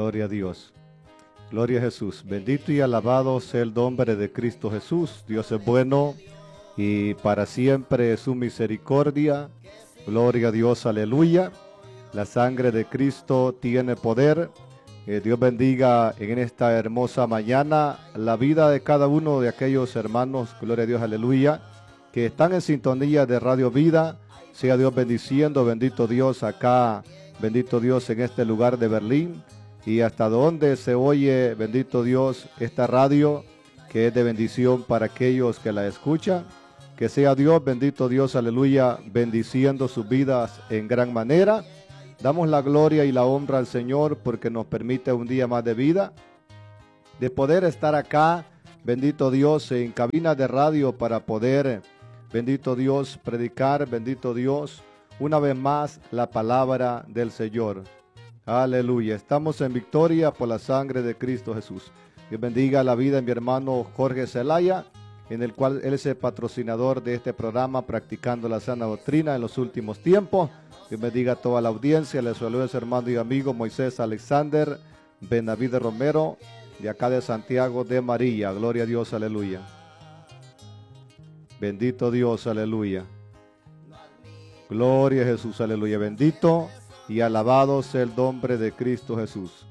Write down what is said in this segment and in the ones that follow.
Gloria a Dios. Gloria a Jesús. Bendito y alabado sea el nombre de Cristo Jesús. Dios es bueno y para siempre es su misericordia. Gloria a Dios, aleluya. La sangre de Cristo tiene poder. Dios bendiga en esta hermosa mañana la vida de cada uno de aquellos hermanos, gloria a Dios, aleluya, que están en sintonía de Radio Vida. Sea Dios bendiciendo, bendito Dios acá, bendito Dios en este lugar de Berlín y hasta donde se oye, bendito Dios, esta radio que es de bendición para aquellos que la escuchan. Que sea Dios, bendito Dios, aleluya, bendiciendo sus vidas en gran manera. Damos la gloria y la honra al Señor porque nos permite un día más de vida, de poder estar acá, bendito Dios, en cabina de radio para poder, bendito Dios, predicar, bendito Dios, una vez más la palabra del Señor. Aleluya. Estamos en victoria por la sangre de Cristo Jesús. Dios bendiga la vida de mi hermano Jorge Zelaya, en el cual él es el patrocinador de este programa, Practicando la Sana Doctrina en los últimos tiempos. Dios bendiga a toda la audiencia. Les saluda su hermano y amigo Moisés Alexander Benavides Romero, de acá de Santiago de María. Gloria a Dios, aleluya. Bendito Dios, aleluya. Gloria a Jesús, aleluya. Bendito y alabado sea el nombre de Cristo Jesús.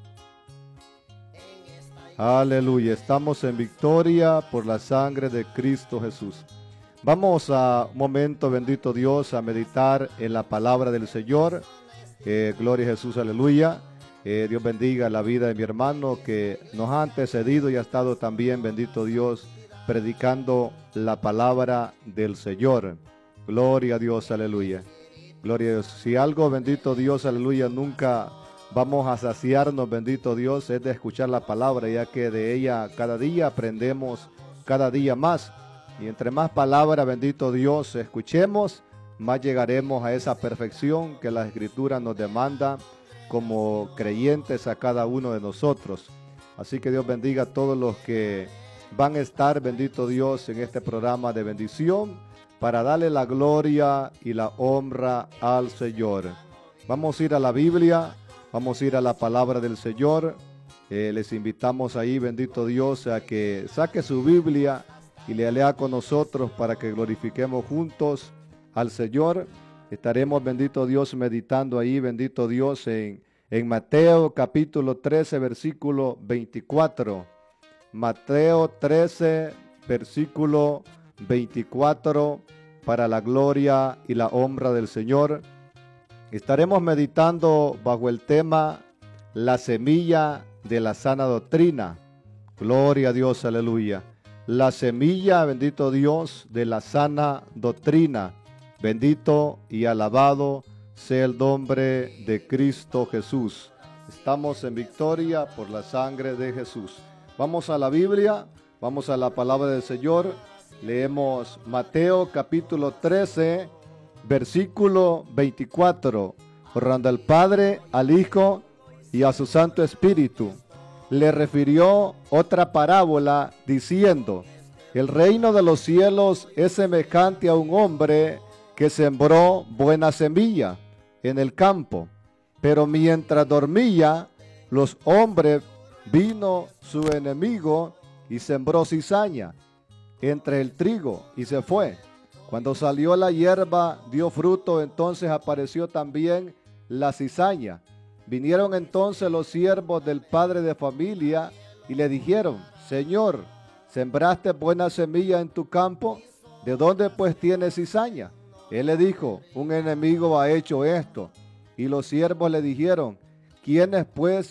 Aleluya. Estamos en victoria por la sangre de Cristo Jesús. Vamos a un momento, bendito Dios, a meditar en la palabra del Señor. Gloria a Jesús, aleluya. Dios bendiga la vida de mi hermano que nos ha antecedido y ha estado también, bendito Dios, predicando la palabra del Señor. Gloria a Dios, aleluya. Gloria a Dios. Si algo, bendito Dios, aleluya, nunca vamos a saciarnos, bendito Dios, es de escuchar la palabra, ya que de ella cada día aprendemos cada día más. Y entre más palabra, bendito Dios, escuchemos, más llegaremos a esa perfección que la Escritura nos demanda como creyentes a cada uno de nosotros. Así que Dios bendiga a todos los que van a estar, bendito Dios, en este programa de bendición para darle la gloria y la honra al Señor. Vamos a ir a la Biblia, vamos a ir a la palabra del Señor. Les invitamos ahí, bendito Dios, a que saque su Biblia y le lea con nosotros para que glorifiquemos juntos al Señor. Estaremos, bendito Dios, meditando ahí, bendito Dios, en Mateo capítulo 13, versículo 24. Mateo 13, versículo 24, para la gloria y la honra del Señor. Estaremos meditando bajo el tema la semilla de la sana doctrina. Gloria a Dios, aleluya. La semilla, bendito Dios, de la sana doctrina. Bendito y alabado sea el nombre de Cristo Jesús. Estamos en victoria por la sangre de Jesús. Vamos a la Biblia, vamos a la palabra del Señor. Leemos Mateo capítulo 13, versículo 24. Honrando al Padre, al Hijo y a su Santo Espíritu. Le refirió otra parábola diciendo: el reino de los cielos es semejante a un hombre que sembró buena semilla en el campo, pero mientras dormía, los hombres vino su enemigo y sembró cizaña entre el trigo y se fue. Cuando salió la hierba, dio fruto, entonces apareció también la cizaña. Vinieron entonces los siervos del padre de familia y le dijeron: Señor, ¿sembraste buena semilla en tu campo? ¿De dónde pues tienes cizaña? Él le dijo: un enemigo ha hecho esto. Y los siervos le dijeron: ¿Quieres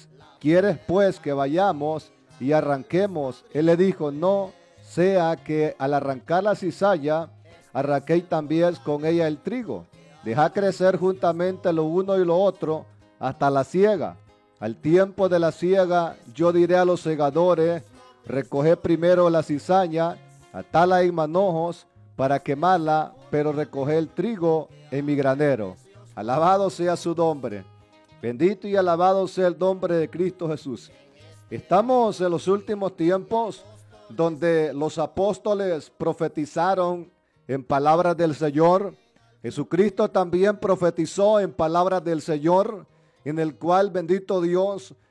pues que vayamos y arranquemos? Él le dijo: no sea que al arrancar la cizaña, arranquéis también con ella el trigo. Deja crecer juntamente lo uno y lo otro hasta la siega. Al tiempo de la siega, yo diré a los segadores: recoged primero la cizaña, atala en manojos para quemarla, pero recoged el trigo en mi granero. Alabado sea su nombre. Bendito y alabado sea el nombre de Cristo Jesús. Estamos en los últimos tiempos donde los apóstoles profetizaron en palabras del Señor. Jesucristo también profetizó en palabras del Señor, en el cual, bendito Dios,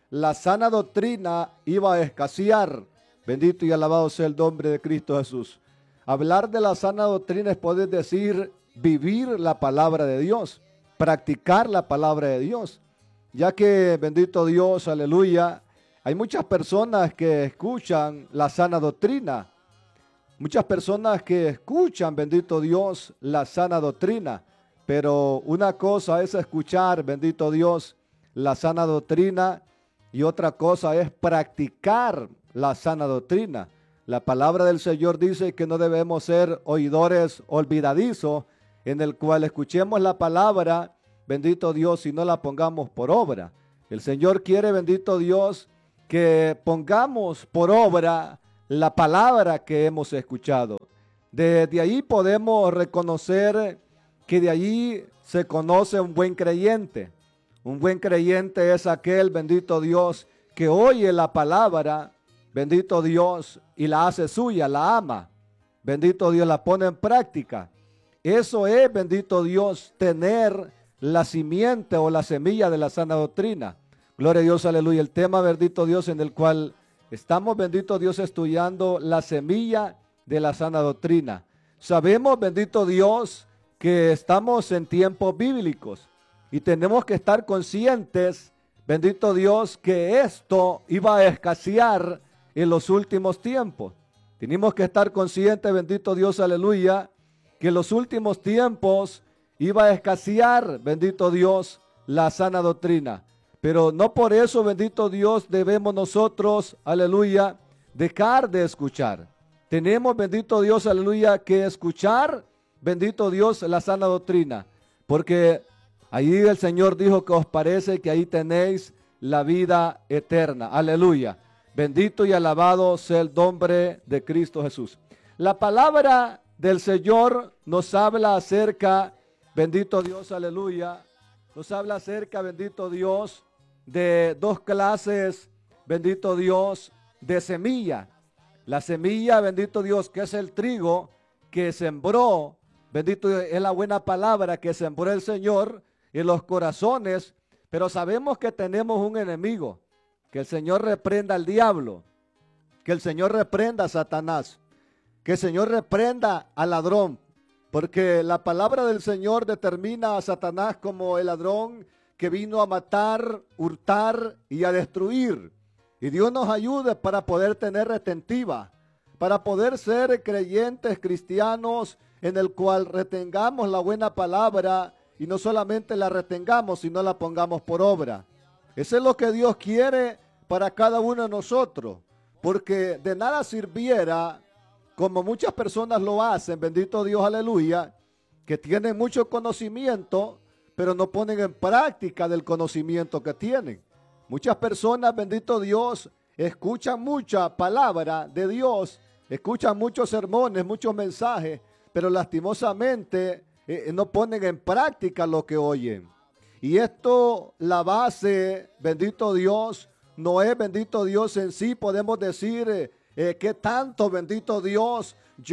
la sana doctrina iba a escasear. Bendito y alabado sea el nombre de Cristo Jesús. Hablar de la sana doctrina es poder decir vivir la palabra de Dios, practicar la palabra de Dios. Ya que, bendito Dios, aleluya, hay muchas personas que escuchan la sana doctrina. Muchas personas que escuchan, bendito Dios, la sana doctrina. Pero una cosa es escuchar, bendito Dios, la sana doctrina y otra cosa es practicar la sana doctrina. La palabra del Señor dice que no debemos ser oidores olvidadizos, en el cual escuchemos la palabra, bendito Dios, y no la pongamos por obra. El Señor quiere, bendito Dios, que pongamos por obra la palabra que hemos escuchado. Desde ahí podemos reconocer que de allí se conoce un buen creyente. Un buen creyente es aquel, bendito Dios, que oye la palabra, bendito Dios, y la hace suya, la ama. Bendito Dios, la pone en práctica. Eso es, bendito Dios, tener la simiente o la semilla de la sana doctrina. Gloria a Dios, aleluya. El tema, bendito Dios, en el cual estamos, bendito Dios, estudiando la semilla de la sana doctrina. Sabemos, bendito Dios, que estamos en tiempos bíblicos y tenemos que estar conscientes, bendito Dios, que esto iba a escasear en los últimos tiempos. Tenemos que estar conscientes, bendito Dios, aleluya, que en los últimos tiempos iba a escasear, bendito Dios, la sana doctrina. Pero no por eso, bendito Dios, debemos nosotros, aleluya, dejar de escuchar. Tenemos, bendito Dios, aleluya, que escuchar, bendito Dios, la sana doctrina. Porque ahí el Señor dijo que os parece que ahí tenéis la vida eterna. Aleluya. Bendito y alabado sea el nombre de Cristo Jesús. La palabra del Señor nos habla acerca, bendito Dios, aleluya, nos habla acerca, bendito Dios, de dos clases, bendito Dios, de semilla. La semilla, bendito Dios, que es el trigo que sembró, bendito Dios, es la buena palabra que sembró el Señor en los corazones, pero sabemos que tenemos un enemigo. Que el Señor reprenda al diablo, que el Señor reprenda a Satanás, que el Señor reprenda al ladrón, porque la palabra del Señor determina a Satanás como el ladrón que vino a matar, hurtar y a destruir. Y Dios nos ayude para poder tener retentiva, para poder ser creyentes cristianos en el cual retengamos la buena palabra y no solamente la retengamos, sino la pongamos por obra. Eso es lo que Dios quiere para cada uno de nosotros, porque de nada sirviera, como muchas personas lo hacen, bendito Dios, aleluya, que tienen mucho conocimiento, pero no ponen en práctica del conocimiento que tienen. Muchas personas, bendito Dios, escuchan mucha palabra de Dios, escuchan muchos sermones, muchos mensajes, pero lastimosamente no ponen en práctica lo que oyen. Y esto, la base, bendito Dios, no es, bendito Dios, en sí podemos decir qué tanto, bendito Dios,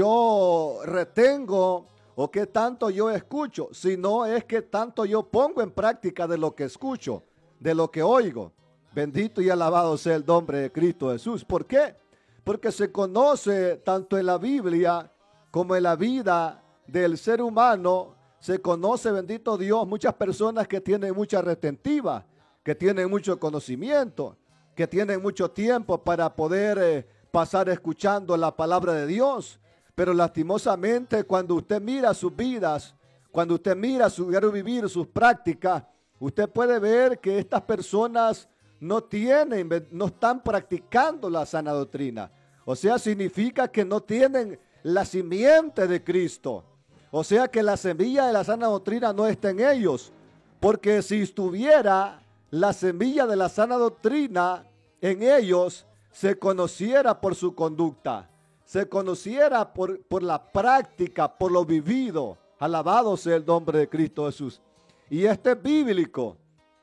yo retengo o qué tanto yo escucho, sino es qué tanto yo pongo en práctica de lo que escucho, de lo que oigo. Bendito y alabado sea el nombre de Cristo Jesús. ¿Por qué? Porque se conoce tanto en la Biblia como en la vida del ser humano. Se conoce, bendito Dios, muchas personas que tienen mucha retentiva, que tienen mucho conocimiento, que tienen mucho tiempo para poder pasar escuchando la palabra de Dios. Pero lastimosamente cuando usted mira sus vidas, cuando usted mira su diario vivir, sus prácticas, usted puede ver que estas personas no están practicando la sana doctrina. O sea, significa que no tienen la simiente de Cristo. O sea que la semilla de la sana doctrina no está en ellos, porque si estuviera la semilla de la sana doctrina en ellos, se conociera por su conducta, se conociera por la práctica, por lo vivido. Alabado sea el nombre de Cristo Jesús. Y este es bíblico,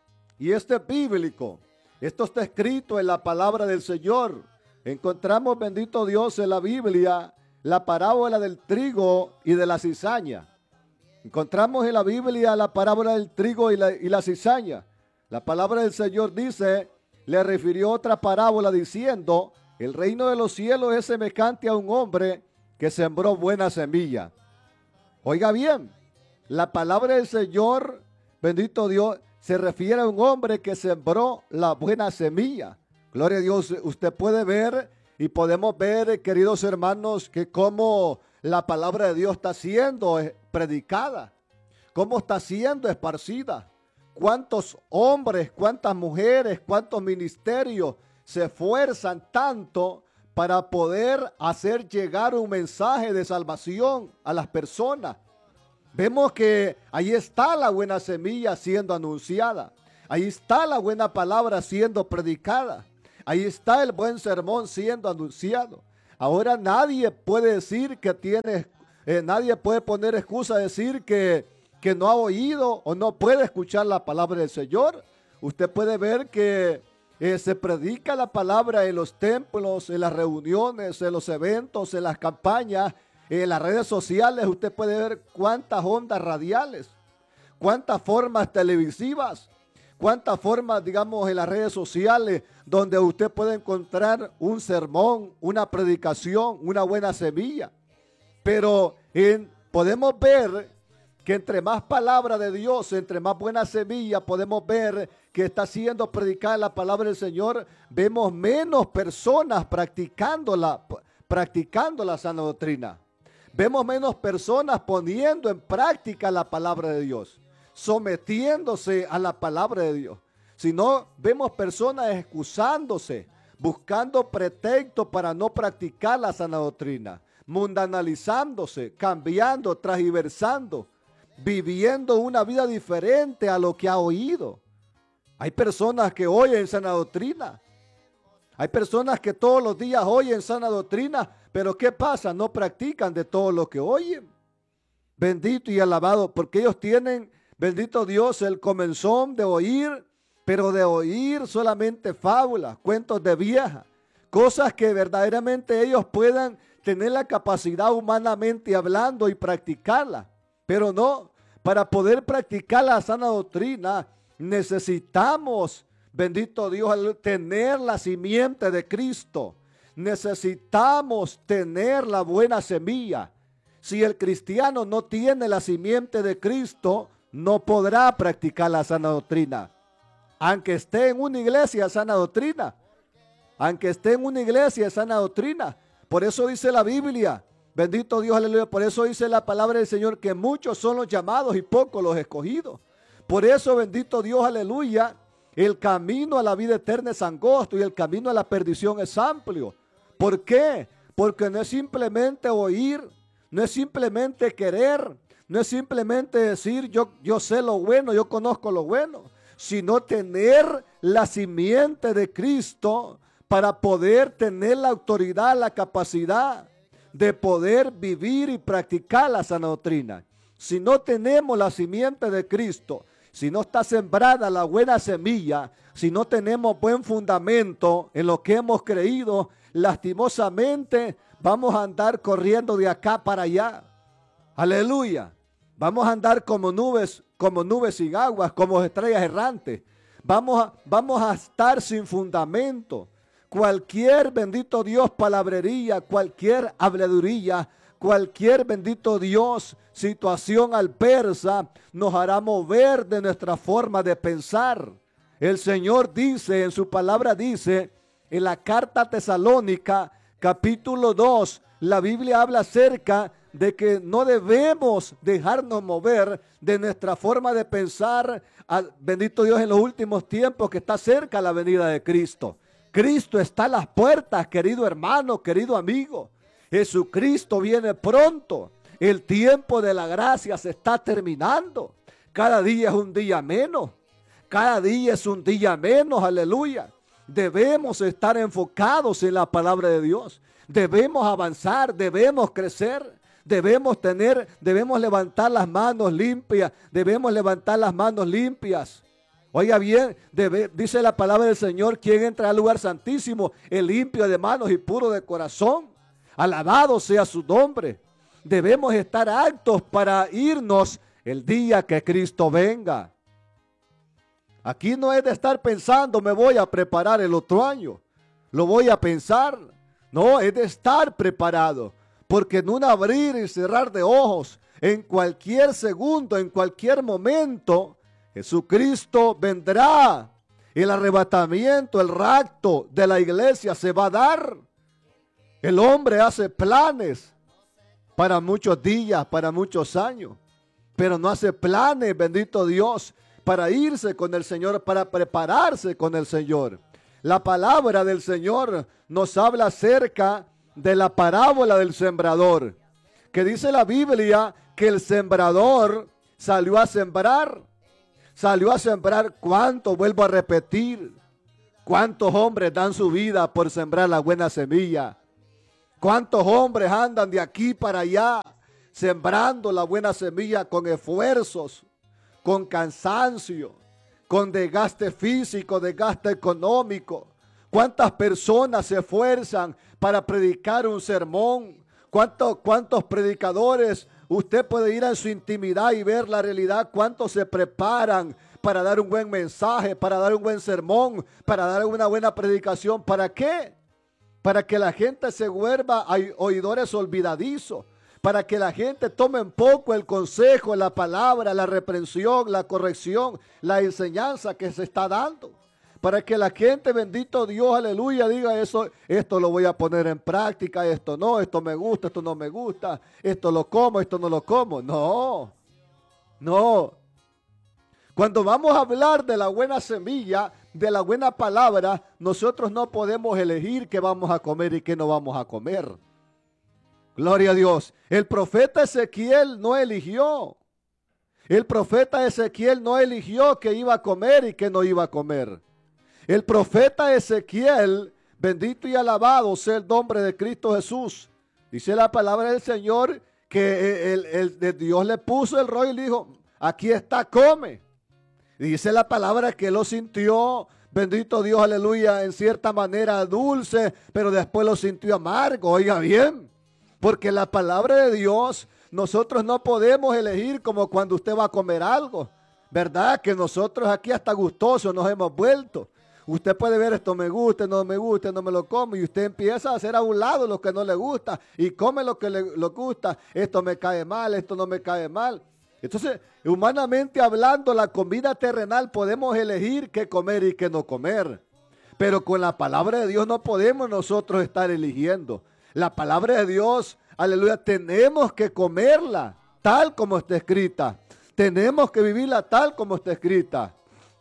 esto está escrito en la palabra del Señor. Encontramos, bendito Dios, en la Biblia la parábola del trigo y de la cizaña. Encontramos en la Biblia la parábola del trigo y la cizaña. La palabra del Señor dice le refirió otra parábola diciendo: el reino de los cielos es semejante a un hombre que sembró buena semilla. Oiga bien, la palabra del Señor, bendito Dios, se refiere a un hombre que sembró la buena semilla. Gloria a Dios. Usted puede ver y podemos ver, queridos hermanos, que cómo la palabra de Dios está siendo predicada, cómo está siendo esparcida. Cuántos hombres, cuántas mujeres, cuántos ministerios se esfuerzan tanto para poder hacer llegar un mensaje de salvación a las personas. Vemos que ahí está la buena semilla siendo anunciada. Ahí está la buena palabra siendo predicada. Ahí está el buen sermón siendo anunciado. Ahora nadie puede decir que nadie puede poner excusa de decir que no ha oído o no puede escuchar la palabra del Señor. Usted puede ver que se predica la palabra en los templos, en las reuniones, en los eventos, en las campañas, en las redes sociales. Usted puede ver cuántas ondas radiales, cuántas formas televisivas, cuántas formas, digamos, en las redes sociales donde usted puede encontrar un sermón, una predicación, una buena semilla. Pero podemos ver que entre más palabra de Dios, entre más buena semilla, podemos ver que está siendo predicada la palabra del Señor. Vemos menos personas practicando la sana doctrina. Vemos menos personas poniendo en práctica la palabra de Dios, sometiéndose a la palabra de Dios. Sino vemos personas excusándose, buscando pretextos para no practicar la sana doctrina, mundanalizándose, cambiando, transversando, viviendo una vida diferente a lo que ha oído. Hay personas que oyen sana doctrina. Hay personas que todos los días oyen sana doctrina, pero ¿qué pasa? No practican de todo lo que oyen. Bendito y alabado, porque ellos tienen, bendito Dios, el comenzón de oír, pero de oír solamente fábulas, cuentos de vieja, cosas que verdaderamente ellos puedan tener la capacidad humanamente hablando y practicarla. Pero no, para poder practicar la sana doctrina necesitamos, bendito Dios, tener la simiente de Cristo. Necesitamos tener la buena semilla. Si el cristiano no tiene la simiente de Cristo, no podrá practicar la sana doctrina. Aunque esté en una iglesia de sana doctrina. Aunque esté en una iglesia de sana doctrina. Por eso dice la Biblia, bendito Dios, aleluya. Por eso dice la palabra del Señor que muchos son los llamados y pocos los escogidos. Por eso, bendito Dios, aleluya, el camino a la vida eterna es angosto y el camino a la perdición es amplio. ¿Por qué? Porque no es simplemente oír, no es simplemente querer, no es simplemente decir yo sé lo bueno, yo conozco lo bueno, sino tener la simiente de Cristo para poder tener la autoridad, la capacidad de poder vivir y practicar la sana doctrina. Si no tenemos la simiente de Cristo, si no está sembrada la buena semilla, si no tenemos buen fundamento en lo que hemos creído, lastimosamente vamos a andar corriendo de acá para allá. Aleluya. Vamos a andar como nubes sin aguas, como estrellas errantes. Vamos a estar sin fundamento. Cualquier, bendito Dios, palabrería, cualquier habladuría, cualquier, bendito Dios, situación adversa nos hará mover de nuestra forma de pensar. El Señor dice, en su palabra dice, en la carta a Tesalónica, capítulo 2, la Biblia habla acerca de que no debemos dejarnos mover de nuestra forma de pensar, bendito Dios, en los últimos tiempos, que está cerca la venida de Cristo. Cristo está a las puertas, querido hermano, querido amigo. Jesucristo viene pronto. El tiempo de la gracia se está terminando. Cada día es un día menos. Cada día es un día menos, aleluya. Debemos estar enfocados en la palabra de Dios. Debemos avanzar, debemos crecer. Debemos levantar las manos limpias. Debemos levantar las manos limpias. Oiga bien, dice la palabra del Señor, quien entra al lugar santísimo, el limpio de manos y puro de corazón. Alabado sea su nombre. Debemos estar aptos para irnos el día que Cristo venga. Aquí no es de estar pensando, me voy a preparar el otro año, lo voy a pensar. No, es de estar preparado, porque en un abrir y cerrar de ojos, en cualquier segundo, en cualquier momento, Jesucristo vendrá. El arrebatamiento, el rapto de la iglesia se va a dar. El hombre hace planes para muchos días, para muchos años, pero no hace planes, bendito Dios, para irse con el Señor, para prepararse con el Señor. La palabra del Señor nos habla acerca de la parábola del sembrador, que dice la Biblia que el sembrador salió a sembrar. Salió a sembrar. ¿Cuánto? Vuelvo a repetir. ¿Cuántos hombres dan su vida por sembrar la buena semilla? ¿Cuántos hombres andan de aquí para allá sembrando la buena semilla con esfuerzos, con cansancio, con desgaste físico, desgaste económico? ¿Cuántas personas se esfuerzan para predicar un sermón? ¿Cuántos predicadores? Usted puede ir a su intimidad y ver la realidad, cuántos se preparan para dar un buen mensaje, para dar un buen sermón, para dar una buena predicación. ¿Para qué? Para que la gente se vuelva oidores olvidadizos, para que la gente tome en poco el consejo, la palabra, la reprensión, la corrección, la enseñanza que se está dando. Para que la gente, bendito Dios, aleluya, diga eso, esto lo voy a poner en práctica, esto no, esto me gusta, esto no me gusta, esto lo como, esto no lo como. No, no. Cuando vamos a hablar de la buena semilla, de la buena palabra, nosotros no podemos elegir qué vamos a comer y qué no vamos a comer. Gloria a Dios. El profeta Ezequiel no eligió. El profeta Ezequiel no eligió qué iba a comer y qué no iba a comer. El profeta Ezequiel, bendito y alabado sea el nombre de Cristo Jesús. Dice la palabra del Señor que Dios le puso el rollo y le dijo, aquí está, come. Y dice la palabra que él lo sintió, bendito Dios, aleluya, en cierta manera dulce, pero después lo sintió amargo. Oiga bien, porque la palabra de Dios, nosotros no podemos elegir como cuando usted va a comer algo. ¿Verdad? Que nosotros aquí hasta gustosos nos hemos vuelto. Usted puede ver esto me gusta, no me gusta, no me lo como, y usted empieza a hacer a un lado lo que no le gusta y come lo que le gusta. Esto me cae mal, esto no me cae mal. Entonces, humanamente hablando, la comida terrenal podemos elegir qué comer y qué no comer. Pero con la palabra de Dios no podemos nosotros estar eligiendo. La palabra de Dios, aleluya, tenemos que comerla tal como está escrita. Tenemos que vivirla tal como está escrita.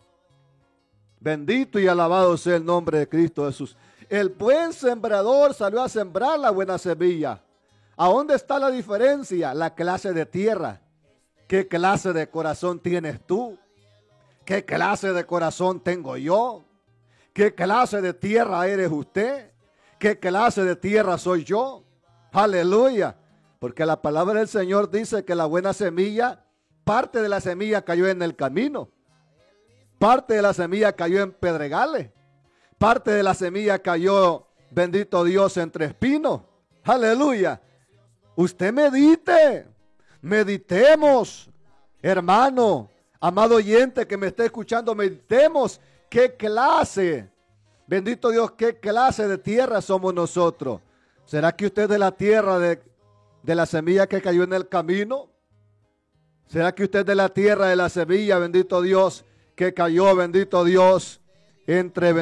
Bendito y alabado sea el nombre de Cristo Jesús. El buen sembrador salió a sembrar la buena semilla. ¿A dónde está la diferencia? La clase de tierra. ¿Qué clase de corazón tienes tú? ¿Qué clase de corazón tengo yo? ¿Qué clase de tierra eres usted? ¿Qué clase de tierra soy yo? Aleluya. Porque la palabra del Señor dice que la buena semilla, parte de la semilla cayó en el camino. Parte de la semilla cayó en pedregales. Parte de la semilla cayó, bendito Dios, entre espinos. Aleluya. Usted medite. Meditemos, hermano, amado oyente que me está escuchando, meditemos qué clase, bendito Dios, qué clase de tierra somos nosotros. ¿Será que usted es de la tierra de la semilla que cayó en el camino? ¿Será que usted es de la tierra de la semilla, bendito Dios, que cayó, bendito Dios, entre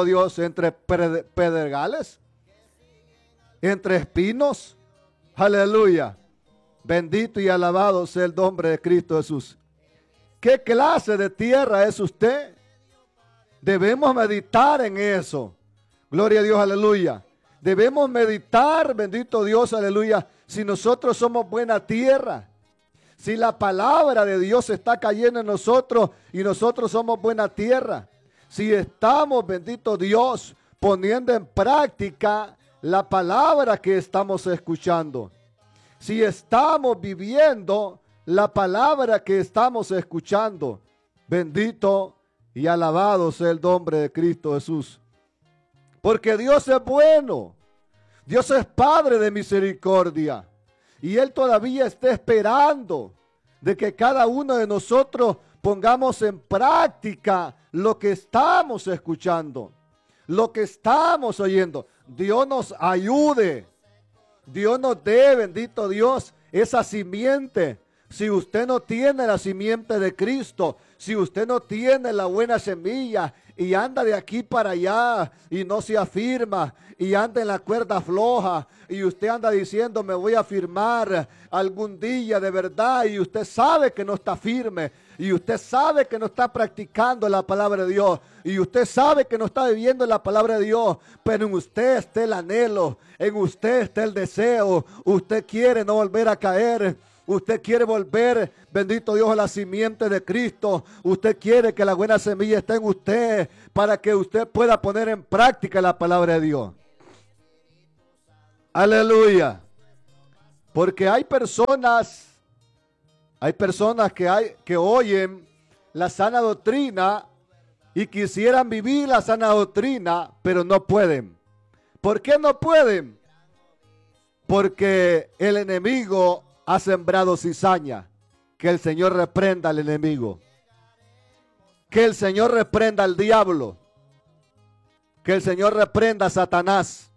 pedregales, entre espinos? Aleluya. Bendito y alabado sea el nombre de Cristo Jesús. ¿Qué clase de tierra es usted? Debemos meditar en eso. Gloria a Dios, aleluya. Debemos meditar, bendito Dios, aleluya, si nosotros somos buena tierra. Si la palabra de Dios está cayendo en nosotros y nosotros somos buena tierra. Si estamos, bendito Dios, poniendo en práctica la palabra que estamos escuchando. Si estamos viviendo la palabra que estamos escuchando, bendito y alabado sea el nombre de Cristo Jesús. Porque Dios es bueno, Dios es Padre de misericordia, y Él todavía está esperando de que cada uno de nosotros pongamos en práctica lo que estamos escuchando, lo que estamos oyendo. Dios nos ayude. Dios nos dé, bendito Dios, esa simiente. Si usted no tiene la simiente de Cristo, si usted no tiene la buena semilla y anda de aquí para allá y no se afirma y anda en la cuerda floja y usted anda diciendo me voy a firmar algún día de verdad y usted sabe que no está firme y usted sabe que no está practicando la palabra de Dios y usted sabe que no está viviendo la palabra de Dios, pero en usted está el anhelo, en usted está el deseo, usted quiere no volver a caer. Usted quiere volver, bendito Dios, a la simiente de Cristo. Usted quiere que la buena semilla esté en usted para que usted pueda poner en práctica la palabra de Dios. Aleluya. Porque hay personas que oyen la sana doctrina y quisieran vivir la sana doctrina, pero no pueden. ¿Por qué no pueden? Porque el enemigo ha sembrado cizaña. Que el Señor reprenda al enemigo. Que el Señor reprenda al diablo. Que el Señor reprenda a Satanás.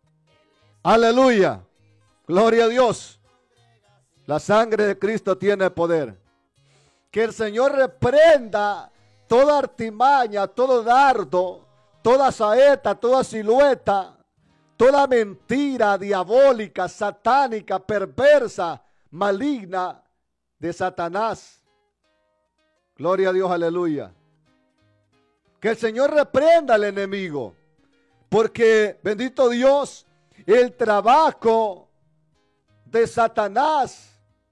Aleluya. Gloria a Dios. La sangre de Cristo tiene poder. Que el Señor reprenda toda artimaña, todo dardo, toda saeta, toda silueta, toda mentira diabólica, satánica, perversa, maligna de Satanás. Gloria a Dios, aleluya. Que el Señor reprenda al enemigo, porque bendito Dios, el trabajo de Satanás.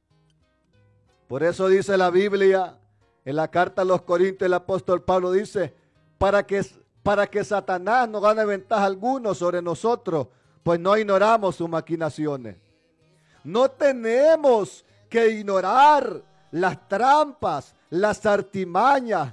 Por eso dice la Biblia, en la carta a los Corintios, el apóstol Pablo dice, para que Satanás no gane ventaja alguna sobre nosotros, pues no ignoramos sus maquinaciones. No tenemos que ignorar las trampas, las artimañas.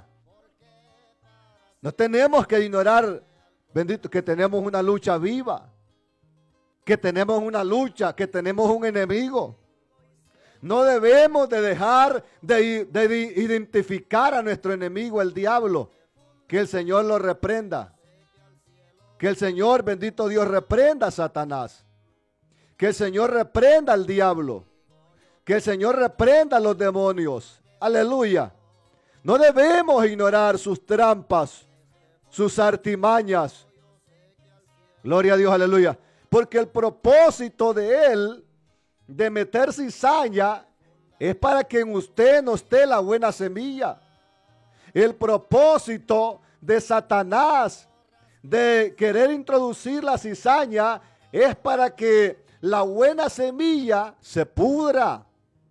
No tenemos que ignorar, bendito, que tenemos una lucha viva, que tenemos una lucha, que tenemos un enemigo. No debemos de dejar de identificar a nuestro enemigo, el diablo. Que el Señor lo reprenda. Que el Señor, bendito Dios, reprenda a Satanás. Que el Señor reprenda al diablo. Que el Señor reprenda a los demonios. Aleluya. No debemos ignorar sus trampas, sus artimañas. Gloria a Dios, aleluya. Porque el propósito de él, de meter cizaña, es para que en usted no esté la buena semilla. El propósito de Satanás, de querer introducir la cizaña, es para que la buena semilla se pudra,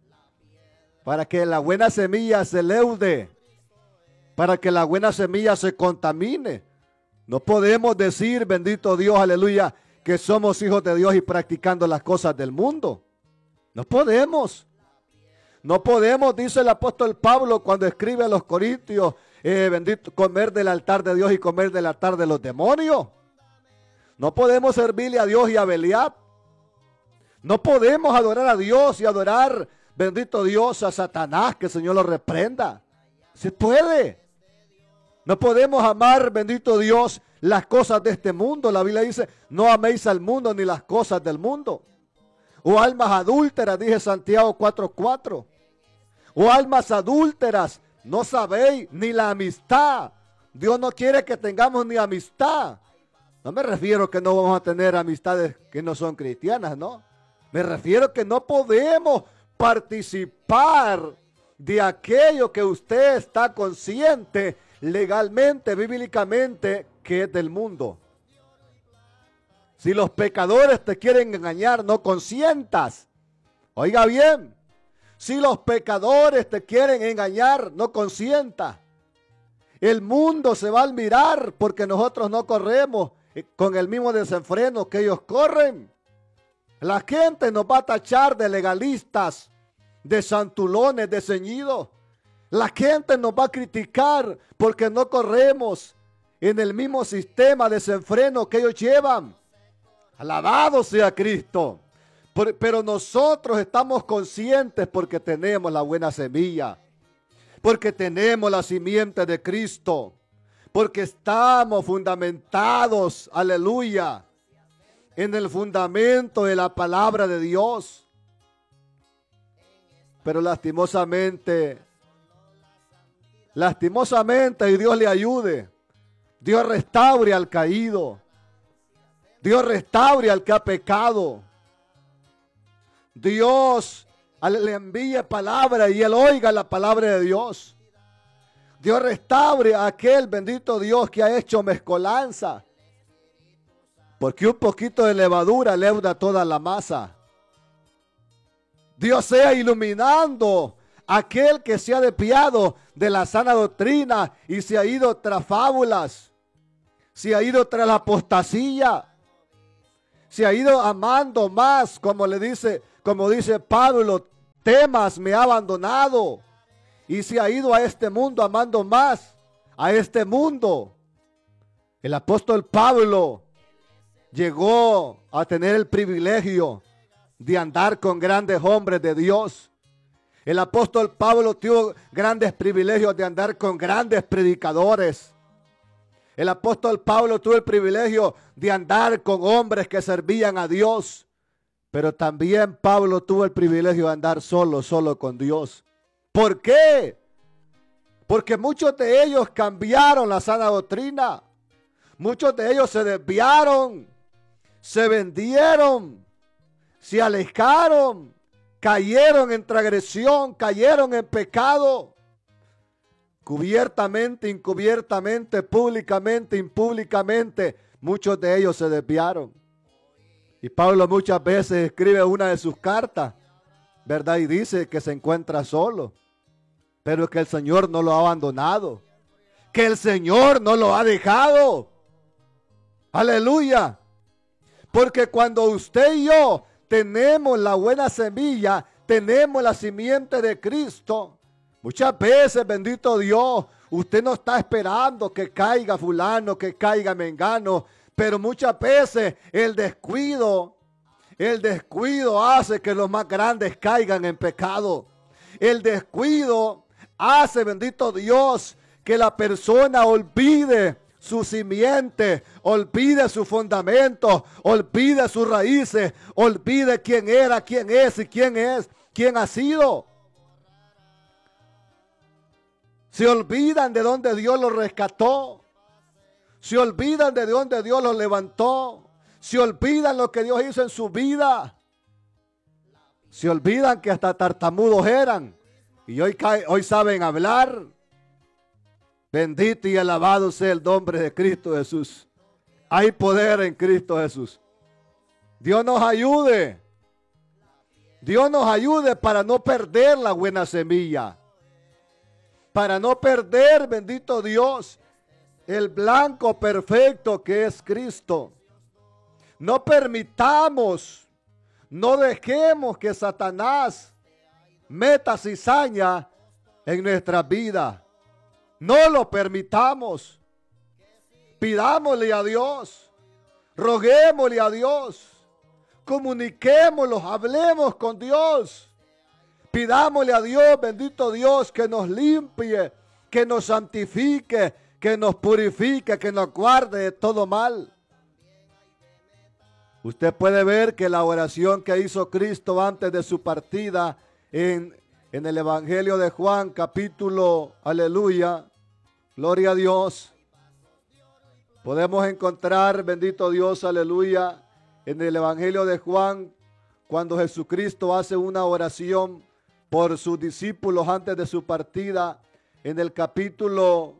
para que la buena semilla se leude, para que la buena semilla se contamine. No podemos decir, bendito Dios, aleluya, que somos hijos de Dios y practicando las cosas del mundo. No podemos. No podemos, dice el apóstol Pablo cuando escribe a los Corintios, bendito, comer del altar de Dios y comer del altar de los demonios. No podemos servirle a Dios y a Belial. No podemos adorar a Dios y adorar, bendito Dios, a Satanás, que el Señor lo reprenda. Se puede. No podemos amar, bendito Dios, las cosas de este mundo. La Biblia dice, no améis al mundo ni las cosas del mundo. O almas adúlteras, dice Santiago 4:4. O almas adúlteras, no sabéis ni la amistad. Dios no quiere que tengamos ni amistad. No me refiero que no vamos a tener amistades que no son cristianas, ¿no? Me refiero que no podemos participar de aquello que usted está consciente legalmente, bíblicamente, que es del mundo. Si los pecadores te quieren engañar, no consientas. Oiga bien, si los pecadores te quieren engañar, no consientas. El mundo se va a admirar porque nosotros no corremos con el mismo desenfreno que ellos corren. La gente nos va a tachar de legalistas, de santulones, de ceñidos. La gente nos va a criticar porque no corremos en el mismo sistema de desenfreno que ellos llevan. Alabado sea Cristo. Pero nosotros estamos conscientes porque tenemos la buena semilla. porque tenemos la simiente de Cristo, porque estamos fundamentados, aleluya, en el fundamento de la palabra de Dios. Pero lastimosamente, y Dios le ayude, Dios restaure al caído, Dios restaure al que ha pecado, Dios le envíe palabra y él oiga la palabra de Dios. Dios restaure a aquel bendito Dios que ha hecho mezcolanza, porque un poquito de levadura leuda toda la masa. Dios sea iluminando a aquel que se ha desviado de la sana doctrina y se ha ido tras fábulas, se ha ido tras la apostasía, se ha ido amando más, como dice Pablo, temas me ha abandonado, y se ha ido a este mundo amando más a este mundo. El apóstol Pablo llegó a tener el privilegio de andar con grandes hombres de Dios. El apóstol Pablo tuvo grandes privilegios de andar con grandes predicadores. El apóstol Pablo tuvo el privilegio de andar con hombres que servían a Dios. Pero también Pablo tuvo el privilegio de andar solo con Dios. ¿Por qué? Porque muchos de ellos cambiaron la sana doctrina. Muchos de ellos se desviaron, se vendieron, se alejaron, cayeron en transgresión, cayeron en pecado. Cubiertamente, encubiertamente, públicamente, impúblicamente, muchos de ellos se desviaron. Y Pablo muchas veces escribe una de sus cartas, ¿verdad? Y dice que se encuentra solo, pero que el Señor no lo ha abandonado, que el Señor no lo ha dejado. Aleluya. Porque cuando usted y yo tenemos la buena semilla, tenemos la simiente de Cristo, muchas veces, bendito Dios, usted no está esperando que caiga fulano, que caiga mengano, pero muchas veces el descuido hace que los más grandes caigan en pecado. El descuido hace, bendito Dios, que la persona olvide su simiente, olvide su fundamento, olvide sus raíces, olvide quién era, quién es y quién ha sido. Se olvidan de dónde Dios los rescató. Se olvidan de dónde Dios los levantó. Se olvidan lo que Dios hizo en su vida. Se olvidan que hasta tartamudos eran. Y hoy saben hablar. Bendito y alabado sea el nombre de Cristo Jesús. Hay poder en Cristo Jesús. Dios nos ayude. Dios nos ayude para no perder la buena semilla. Para no perder, bendito Dios, el blanco perfecto que es Cristo. No permitamos, no dejemos que Satanás meta cizaña en nuestra vida. No lo permitamos. Pidámosle a Dios, roguémosle a Dios, comuniquémoslo, hablemos con Dios. Pidámosle a Dios, bendito Dios, que nos limpie, que nos santifique, que nos purifique, que nos guarde de todo mal. Usted puede ver que la oración que hizo Cristo antes de su partida en el Evangelio de Juan, capítulo, aleluya, gloria a Dios. Podemos encontrar, bendito Dios, aleluya, en el Evangelio de Juan, cuando Jesucristo hace una oración por sus discípulos antes de su partida, en el capítulo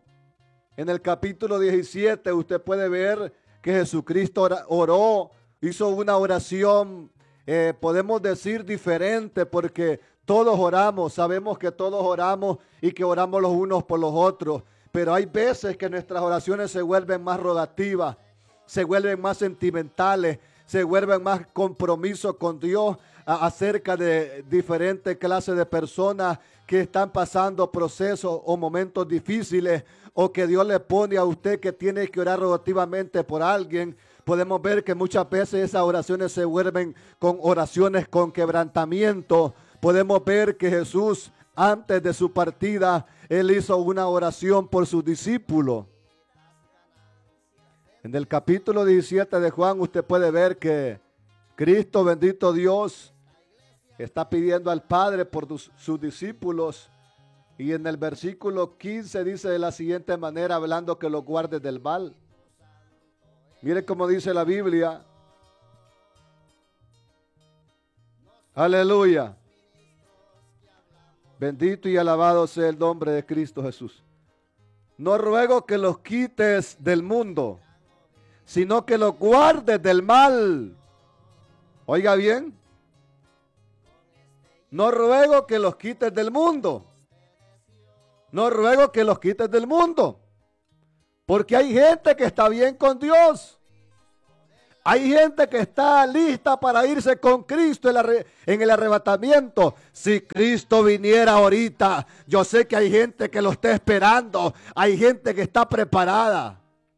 17, usted puede ver que Jesucristo oró, hizo una oración, podemos decir diferente, porque todos oramos, sabemos que todos oramos y que oramos los unos por los otros, pero hay veces que nuestras oraciones se vuelven más rogativas, se vuelven más sentimentales, se vuelven más compromiso con Dios acerca de diferentes clases de personas que están pasando procesos o momentos difíciles, o que Dios le pone a usted que tiene que orar rogativamente por alguien. Podemos ver que muchas veces esas oraciones se vuelven con oraciones con quebrantamiento. Podemos ver que Jesús antes de su partida, Él hizo una oración por sus discípulos. En el capítulo 17 de Juan usted puede ver que Cristo, bendito Dios, está pidiendo al Padre por sus discípulos. Y en el versículo 15 dice de la siguiente manera, hablando que los guarde del mal. Mire cómo dice la Biblia. Aleluya. Bendito y alabado sea el nombre de Cristo Jesús. No ruego que los quites del mundo, sino que los guardes del mal. Oiga bien. No ruego que los quites del mundo. No ruego que los quites del mundo. Porque hay gente que está bien con Dios. Hay gente que está lista para irse con Cristo en el arrebatamiento. Si Cristo viniera ahorita, yo sé que hay gente que lo está esperando. Hay gente que está preparada.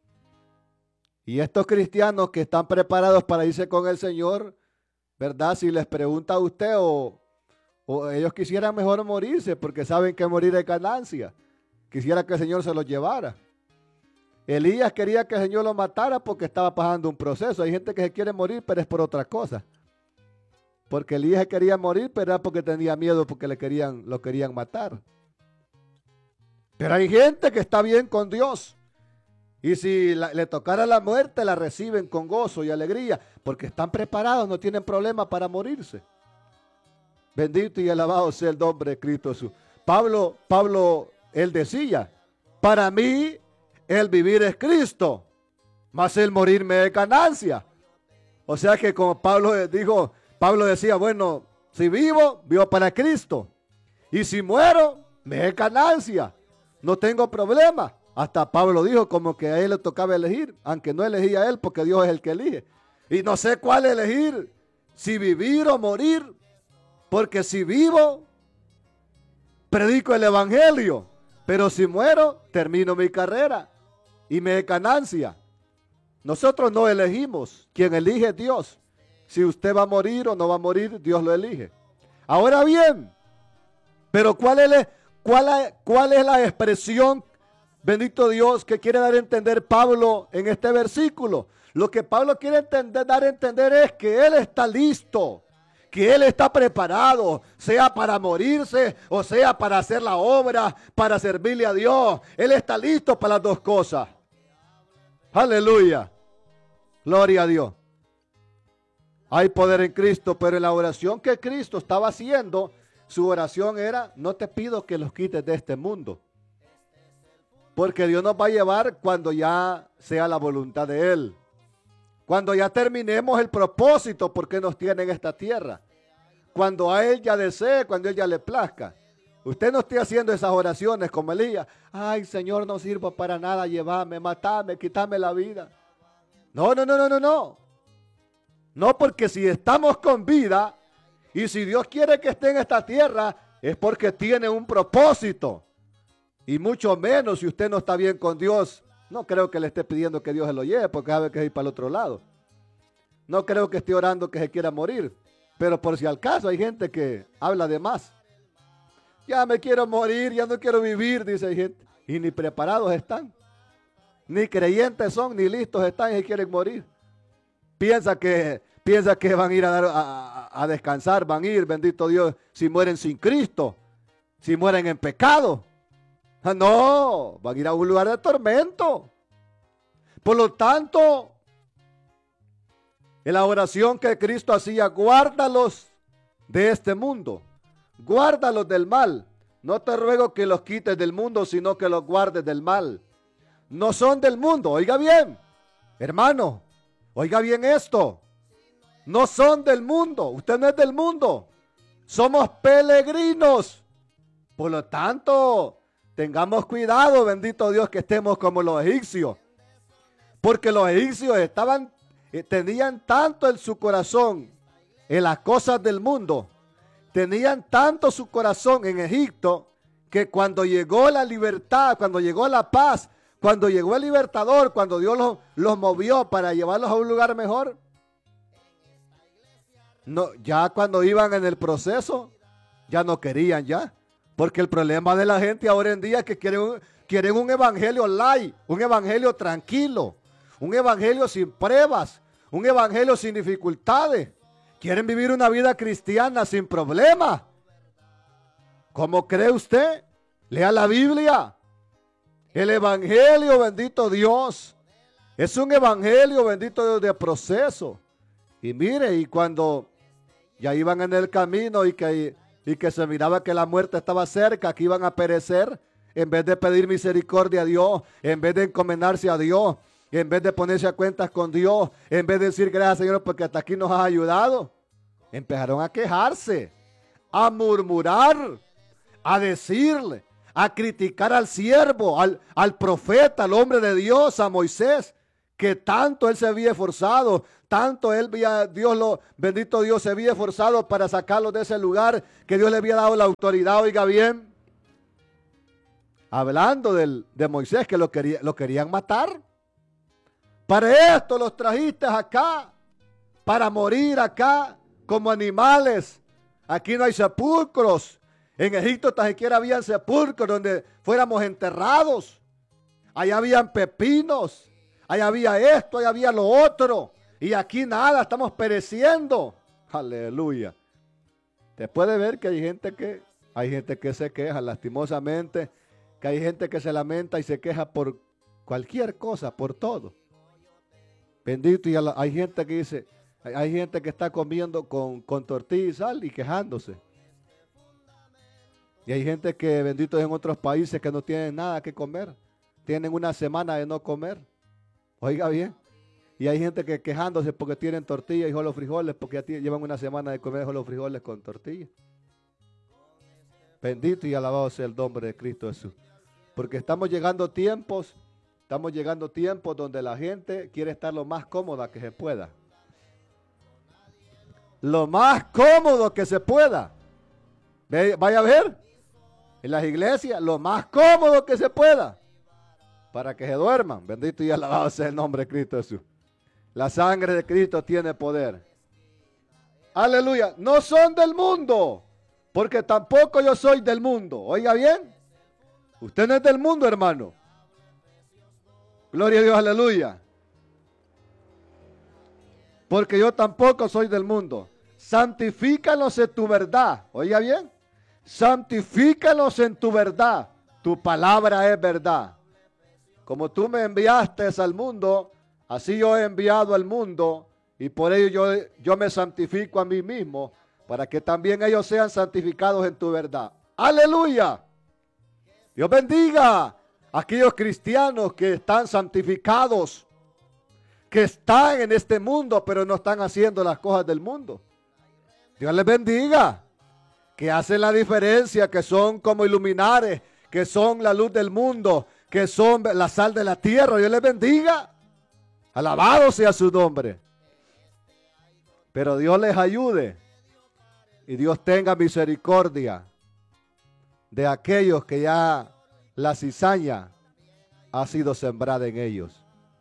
Y estos cristianos que están preparados para irse con el Señor, ¿verdad? Si les pregunta a usted o ellos quisieran mejor morirse porque saben que morir es ganancia. Quisiera que el Señor se los llevara. Elías quería que el Señor lo matara porque estaba pasando un proceso. Hay gente que se quiere morir, pero es por otra cosa. Porque Elías quería morir, pero era porque tenía miedo, porque lo querían matar. Pero hay gente que está bien con Dios. Y si le tocara la muerte, la reciben con gozo y alegría, porque están preparados, no tienen problema para morirse. Bendito y alabado sea el nombre de Cristo Jesús. Pablo, él decía, para mí el vivir es Cristo, mas el morir me es ganancia. O sea que como Pablo decía, bueno, si vivo, vivo para Cristo. Y si muero, me es ganancia. No tengo problema. Hasta Pablo dijo como que a él le tocaba elegir, aunque no elegía a él porque Dios es el que elige. Y no sé cuál elegir, si vivir o morir. Porque si vivo, predico el evangelio, pero si muero, termino mi carrera y me es ganancia. Nosotros no elegimos, quien elige es Dios. Si usted va a morir o no va a morir, Dios lo elige. Ahora bien, pero ¿cuál es la expresión, bendito Dios, que quiere dar a entender Pablo en este versículo? Lo que Pablo quiere dar a entender es que él está listo, que él está preparado, sea para morirse o sea para hacer la obra, para servirle a Dios. Él está listo para las dos cosas. Aleluya. Gloria a Dios. Hay poder en Cristo, pero en la oración que Cristo estaba haciendo, su oración era, no te pido que los quites de este mundo. Porque Dios nos va a llevar cuando ya sea la voluntad de Él. Cuando ya terminemos el propósito porque nos tiene en esta tierra. Cuando a Él ya desee, cuando a Él ya le plazca. Usted no esté haciendo esas oraciones como Elías. Ay, Señor, no sirvo para nada, llévame, matame, quítame la vida. No. No, porque si estamos con vida y si Dios quiere que esté en esta tierra, es porque tiene un propósito. Y mucho menos si usted no está bien con Dios. No creo que le esté pidiendo que Dios se lo lleve porque sabe que es ir para el otro lado. No creo que esté orando que se quiera morir. Pero por si al caso hay gente que habla de más. Ya me quiero morir, ya no quiero vivir, dice gente. Y ni preparados están. Ni creyentes son, ni listos están y se quieren morir. Piensa que van a ir a descansar, van a ir, bendito Dios, si mueren sin Cristo, si mueren en pecado. No, van a ir a un lugar de tormento. Por lo tanto, en la oración que Cristo hacía, guárdalos de este mundo, guárdalos del mal. No te ruego que los quites del mundo, sino que los guardes del mal. No son del mundo, oiga bien, hermano, oiga bien esto. No son del mundo, usted no es del mundo. Somos peregrinos. Por lo tanto, tengamos cuidado, bendito Dios, que estemos como los egipcios. Porque los egipcios tenían tanto en su corazón en las cosas del mundo, tenían tanto su corazón en Egipto, que cuando llegó la libertad, cuando llegó la paz, cuando llegó el libertador, cuando Dios los movió para llevarlos a un lugar mejor, no, ya cuando iban en el proceso, ya no querían ya. Porque el problema de la gente ahora en día es que quieren un evangelio light, un evangelio tranquilo, un evangelio sin pruebas, un evangelio sin dificultades. Quieren vivir una vida cristiana sin problemas. ¿Cómo cree usted? Lea la Biblia. El evangelio, bendito Dios, es un evangelio, bendito Dios, de proceso. Y mire, y cuando ya iban en el camino y que se miraba que la muerte estaba cerca, que iban a perecer, en vez de pedir misericordia a Dios, en vez de encomendarse a Dios, en vez de ponerse a cuentas con Dios, en vez de decir gracias Señor porque hasta aquí nos has ayudado, empezaron a quejarse, a murmurar, a decirle, a criticar al siervo, al profeta, al hombre de Dios, a Moisés, que tanto él se había esforzado, tanto bendito Dios, se había esforzado para sacarlo de ese lugar, que Dios le había dado la autoridad. Oiga bien, hablando de Moisés, que lo querían matar. Para esto los trajiste acá, para morir acá como animales. Aquí no hay sepulcros. En Egipto tan siquiera habían sepulcros donde fuéramos enterrados. Allá habían pepinos. Allá había esto, allá había lo otro. Y aquí nada, estamos pereciendo. Aleluya. Te puede ver que hay gente que se queja, lastimosamente, que hay gente que se lamenta y se queja por cualquier cosa, por todo. Bendito, y hay gente que dice, hay gente que está comiendo con tortilla y sal y quejándose. Y hay gente que, bendito, en otros países que no tienen nada que comer. Tienen una semana de no comer. Oiga bien. Y hay gente que quejándose porque tienen tortilla y solo frijoles, porque ya llevan una semana de comer solo frijoles con tortilla. Bendito y alabado sea el nombre de Cristo Jesús. Porque estamos llegando tiempos donde la gente quiere estar lo más cómoda que se pueda. Lo más cómodo que se pueda. Vaya a ver, en las iglesias, lo más cómodo que se pueda, para que se duerman. Bendito y alabado sea el nombre de Cristo Jesús. La sangre de Cristo tiene poder. Aleluya. No son del mundo, porque tampoco yo soy del mundo. Oiga bien, usted no es del mundo, hermano. Gloria a Dios, aleluya. Porque yo tampoco soy del mundo. Santifícalos en tu verdad. Oiga bien. Santifícalos en tu verdad. Tu palabra es verdad. Como tú me enviaste al mundo, así yo he enviado al mundo, y por ello yo me santifico a mí mismo, para que también ellos sean santificados en tu verdad. ¡Aleluya! Dios bendiga a aquellos cristianos que están santificados, que están en este mundo, pero no están haciendo las cosas del mundo. Dios les bendiga, que hacen la diferencia, que son como iluminares, que son la luz del mundo, que son la sal de la tierra. Dios les bendiga. Alabado sea su nombre. Pero Dios les ayude y Dios tenga misericordia de aquellos que ya la cizaña ha sido sembrada en ellos.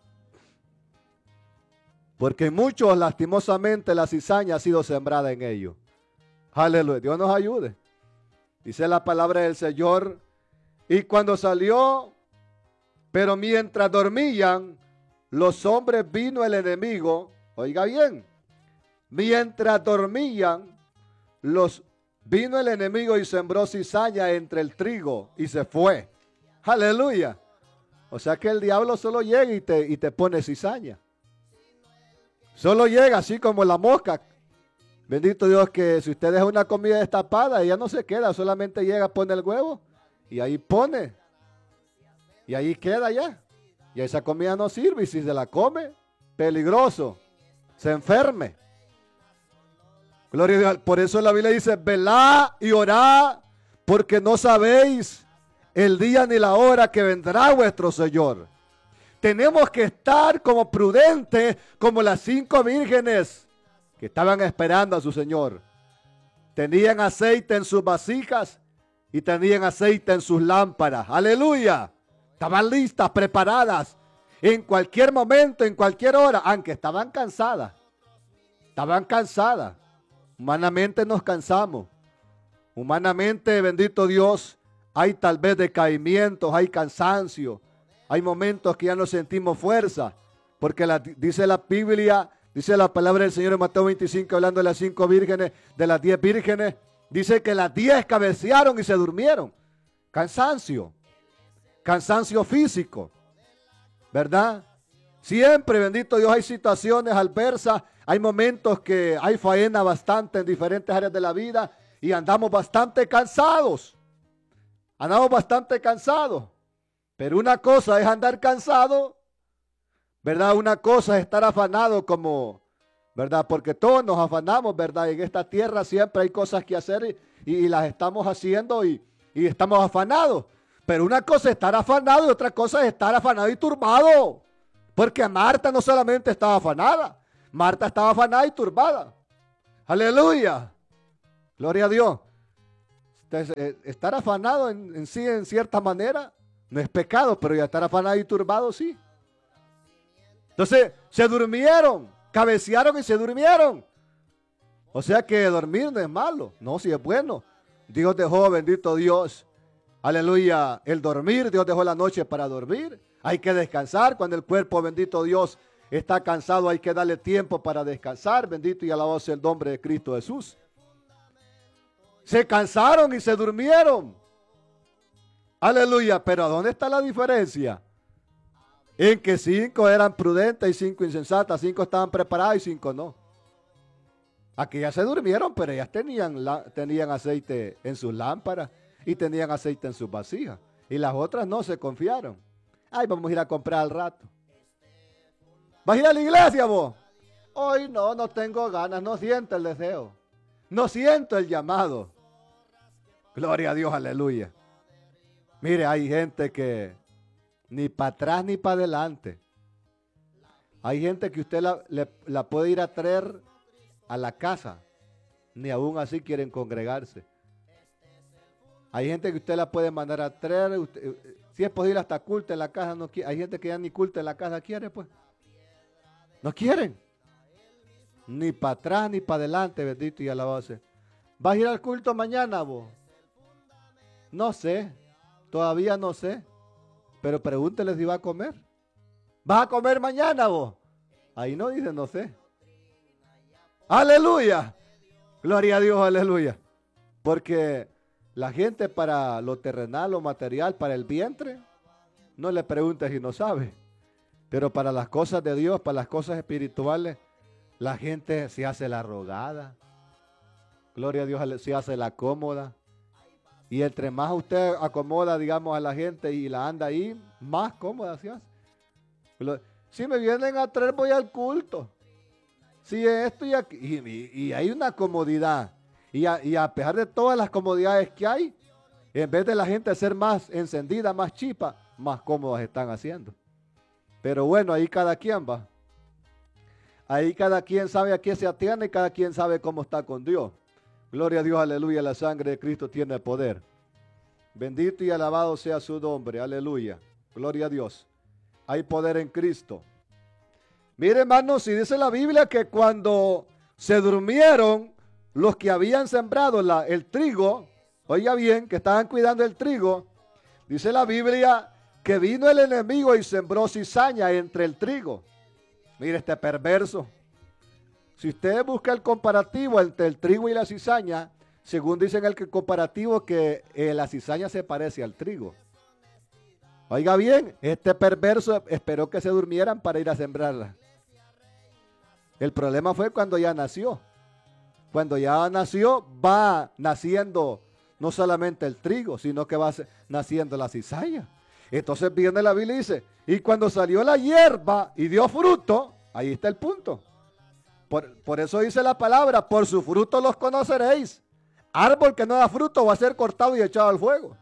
Porque muchos, lastimosamente, la cizaña ha sido sembrada en ellos. Aleluya. Dios nos ayude. Dice la palabra del Señor. Y cuando salió, pero mientras dormían, los hombres vino el enemigo. Oiga bien. Mientras dormían, vino el enemigo y sembró cizaña entre el trigo y se fue. Aleluya. O sea que el diablo solo llega y te pone cizaña. Solo llega así como la mosca. Bendito Dios, que si usted deja una comida destapada, ella no se queda, solamente llega, pone el huevo y ahí pone. Y ahí queda ya. Y esa comida no sirve, y si se la come, peligroso, se enferme. Gloria a Dios. Por eso la Biblia dice, velad y orad, porque no sabéis el día ni la hora que vendrá vuestro Señor. Tenemos que estar como prudentes, como las 5 vírgenes que estaban esperando a su Señor. Tenían aceite en sus vasijas y tenían aceite en sus lámparas. Aleluya. Estaban listas, preparadas, en cualquier momento, en cualquier hora, aunque estaban cansadas. Estaban cansadas. Humanamente nos cansamos. Humanamente, bendito Dios, hay tal vez decaimientos, hay cansancio, hay momentos que ya no sentimos fuerza, porque dice la Biblia, dice la palabra del Señor en Mateo 25, hablando de las 5 vírgenes, de las 10 vírgenes, dice que las 10 cabecearon y se durmieron. Cansancio físico, ¿verdad? Siempre, bendito Dios, hay situaciones adversas, hay momentos que hay faena bastante en diferentes áreas de la vida y andamos bastante cansados. Pero una cosa es andar cansado, ¿verdad? Una cosa es estar afanado como, ¿verdad? Porque todos nos afanamos, ¿verdad? En esta tierra siempre hay cosas que hacer y las estamos haciendo y estamos afanados. Pero una cosa es estar afanado y otra cosa es estar afanado y turbado. Porque Marta no solamente estaba afanada, Marta estaba afanada y turbada. Aleluya. Gloria a Dios. Estar afanado en sí, en cierta manera, no es pecado, pero ya estar afanado y turbado, sí. Entonces, se durmieron, cabecearon y se durmieron. O sea que dormir no es malo, no, sí es bueno. Dios dejó, bendito Dios, aleluya, el dormir, Dios dejó la noche para dormir. Hay que descansar cuando el cuerpo, bendito Dios, está cansado, hay que darle tiempo para descansar. Bendito y alabado sea el nombre de Cristo Jesús. Se cansaron y se durmieron. Aleluya, pero ¿dónde está la diferencia? En que 5 eran prudentes y 5 insensatas, 5 estaban preparadas y 5 no. Aquí ya se durmieron, pero ellas tenían aceite en sus lámparas y tenían aceite en sus vasijas. Y las otras no se confiaron. Ay, vamos a ir a comprar al rato. ¿Vas a ir a la iglesia vos? Hoy no tengo ganas, no siento el deseo. No siento el llamado. Gloria a Dios, aleluya. Mire, hay gente que ni para atrás ni para adelante. Hay gente que usted la puede ir a traer a la casa. Ni aún así quieren congregarse. Hay gente que usted la puede mandar a traer. Si es posible hasta culto en la casa. No quiere. Hay gente que ya ni culto en la casa quiere, pues. No quieren. Ni para atrás ni para adelante, bendito y alabado sea. ¿Vas a ir al culto mañana vos? No sé, todavía no sé, pero pregúntele si va a comer. ¿Vas a comer mañana vos? Ahí no dice, no sé. Aleluya, gloria a Dios, aleluya. Porque la gente para lo terrenal, lo material, para el vientre, no le pregunta si no sabe. Pero para las cosas de Dios, para las cosas espirituales, la gente se hace la rogada. Gloria a Dios, se hace la cómoda. Y entre más usted acomoda, digamos, a la gente y la anda ahí, más cómoda se hace. Si me vienen a traer, voy al culto. Si esto y aquí. Y hay una comodidad. Y a pesar de todas las comodidades que hay, en vez de la gente ser más encendida, más chipa, más cómodas están haciendo. Pero bueno, ahí cada quien va. Ahí cada quien sabe a qué se atiene y cada quien sabe cómo está con Dios. Gloria a Dios, aleluya, la sangre de Cristo tiene poder. Bendito y alabado sea su nombre, aleluya. Gloria a Dios. Hay poder en Cristo. Mire, hermanos, si dice la Biblia que cuando se durmieron los que habían sembrado el trigo, oiga bien, que estaban cuidando el trigo, dice la Biblia que vino el enemigo y sembró cizaña entre el trigo. Mire este perverso. Si usted busca el comparativo entre el trigo y la cizaña, según dicen el comparativo que la cizaña se parece al trigo. Oiga bien, este perverso esperó que se durmieran para ir a sembrarla. El problema fue cuando ya nació. Cuando ya nació, va naciendo no solamente el trigo, sino que va naciendo la cizaña. Entonces viene la Biblia y dice, y cuando salió la hierba y dio fruto, ahí está el punto. Por eso dice la palabra, por su fruto los conoceréis. Árbol que no da fruto va a ser cortado y echado al fuego.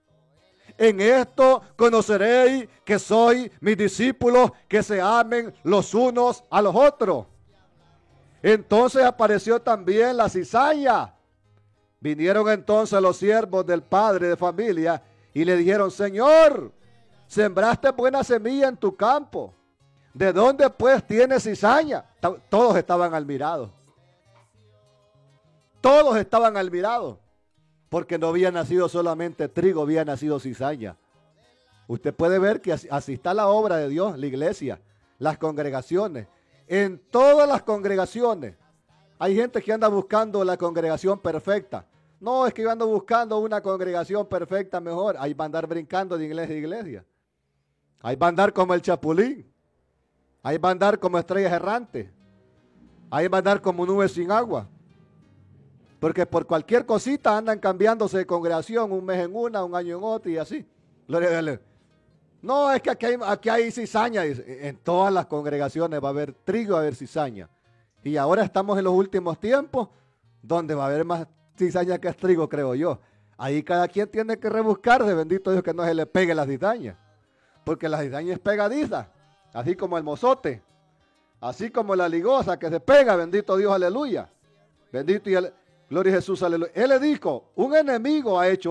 En esto conoceréis que soy mis discípulos, que se amen los unos a los otros. Entonces apareció también la cizaña. Vinieron entonces los siervos del padre de familia y le dijeron, Señor, sembraste buena semilla en tu campo. ¿De dónde pues tienes cizaña? Todos estaban admirados. Todos estaban admirados. porque no había nacido solamente trigo, había nacido cizaña. Usted puede ver que así está la obra de Dios, la iglesia, las congregaciones. En todas las congregaciones hay gente que anda buscando la congregación perfecta. No, es que yo ando buscando una congregación perfecta mejor. Ahí va a andar brincando de iglesia a iglesia. Ahí va a andar como el chapulín. Ahí va a andar como estrellas errantes. Ahí va a andar como nubes sin agua. Porque por cualquier cosita andan cambiándose de congregación, un mes en una, un año en otra y así. Gloria a Dios. No, es que aquí hay cizaña. En todas las congregaciones va a haber trigo, va a haber cizaña. Y ahora estamos en los últimos tiempos donde va a haber más cizaña que trigo, creo yo. Ahí cada quien tiene que rebuscarse, bendito Dios, que no se le pegue la cizaña. Porque la cizaña es pegadiza, así como el mozote, así como la ligosa que se pega, bendito Dios, aleluya. Bendito y gloria a Jesús, aleluya. Él le dijo, un enemigo ha hecho